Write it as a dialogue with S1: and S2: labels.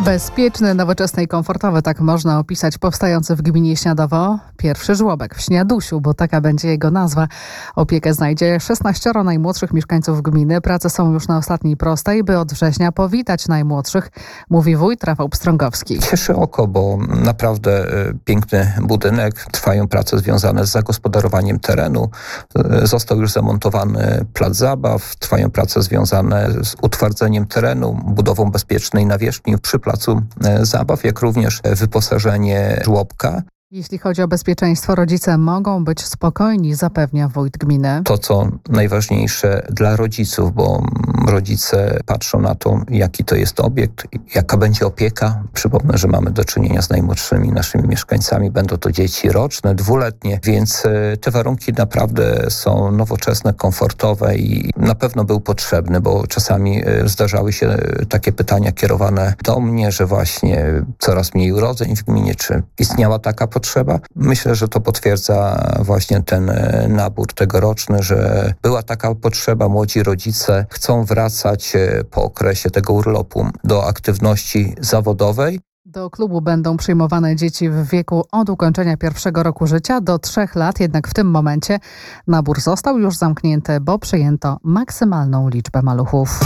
S1: Bezpieczny, nowoczesny i komfortowy, tak można opisać powstający w gminie Śniadowo pierwszy żłobek w Śniadusiu, bo taka będzie jego nazwa. Opiekę znajdzie 16 najmłodszych mieszkańców gminy. Prace są już na ostatniej prostej, by od września powitać najmłodszych, mówi wójt Rafał Pstrągowski.
S2: Cieszy oko, bo naprawdę piękny budynek. Trwają prace związane z zagospodarowaniem terenu. Został już zamontowany plac zabaw. Trwają prace związane z utwardzeniem terenu, budową bezpiecznej nawierzchni przy placu zabaw, jak również wyposażenie żłobka.
S1: Jeśli chodzi o bezpieczeństwo, rodzice mogą być spokojni, zapewnia wójt gminy.
S2: To, co najważniejsze dla rodziców, bo rodzice patrzą na to, jaki to jest obiekt, jaka będzie opieka. Przypomnę, że mamy do czynienia z najmłodszymi naszymi mieszkańcami. Będą to dzieci roczne, dwuletnie, więc te warunki naprawdę są nowoczesne, komfortowe i na pewno był potrzebny, bo czasami zdarzały się takie pytania kierowane do mnie, że właśnie coraz mniej urodzeń w gminie, czy istniała taka potrzeba. Myślę, że to potwierdza właśnie ten nabór tegoroczny, że była taka potrzeba. Młodzi rodzice chcą wracać po okresie tego urlopu do aktywności zawodowej.
S1: Do klubu będą przyjmowane dzieci w wieku od ukończenia 1. roku życia do 3 lat, jednak w tym momencie nabór został już zamknięty, bo przyjęto maksymalną liczbę maluchów.